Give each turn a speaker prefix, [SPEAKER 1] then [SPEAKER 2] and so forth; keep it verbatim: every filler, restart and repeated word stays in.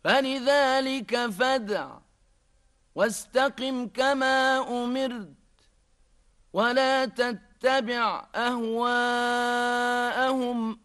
[SPEAKER 1] فلذلك فادع واستقم كما أمرت ولا تتبع أهواءهم